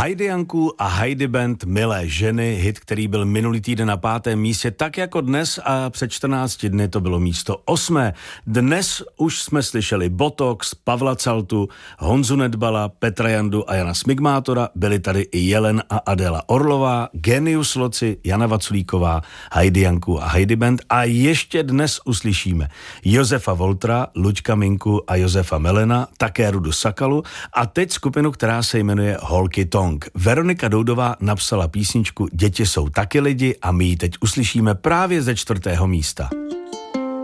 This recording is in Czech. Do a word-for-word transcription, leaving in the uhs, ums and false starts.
Heidi Janku a Heidi Band Milé ženy, hit, který byl minulý týden na pátém místě, tak jako dnes a před čtrnácti dny to bylo místo osmé. Dnes už jsme slyšeli Botox, Pavla Caltu, Honzu Nedbala, Petra Jandu a Jana Smigmátora, byli tady i Jelen a Adéla Orlová, Genius Loci, Jana Vaculíková, Heidi Janku a Heidi Band a ještě dnes uslyšíme Josefa Voltra, Luďka Minku a Josefa Melena, také Rudu Sakalu a teď skupinu, která se jmenuje Holky Tonk. Veronika Doudová napsala písničku Děti jsou taky lidi a my ji teď uslyšíme právě ze čtvrtého místa.